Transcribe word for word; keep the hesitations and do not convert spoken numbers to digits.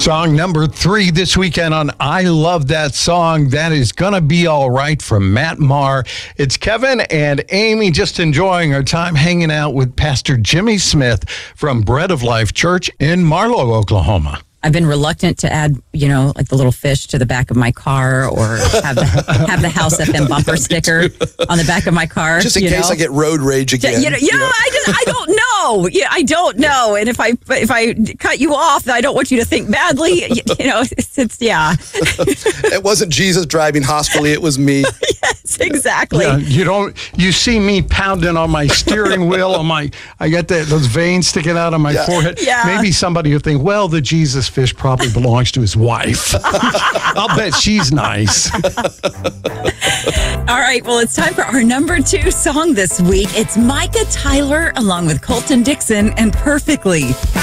Song number three this weekend on I Love That Song. That is Gonna Be All Right from Matt Maher. It's Kevin and Amy just enjoying our time hanging out with Pastor Jimmy Smith from Bread of Life Church in Marlow, Oklahoma. I've been reluctant to add, you know, like the little fish to the back of my car or have the, have the House F M bumper sticker on the back of my car. Just in you case know? I get road rage again. You know, yeah, you know? I, just, I don't know. Yeah, I don't know. And if I if I cut you off, I don't want you to think badly. You, you know, it's, it's yeah. It wasn't Jesus driving hospitally. It was me. Yes, exactly. Yeah, you don't. You see me pounding on my steering wheel. On my, I got the, those veins sticking out on my Yeah. forehead. Yeah. Maybe somebody will think, well, the Jesus fish probably belongs to his wife. I'll bet she's nice. All right, well, it's time for our number two song this week. It's Micah Tyler along with Colton Dixon and Perfectly.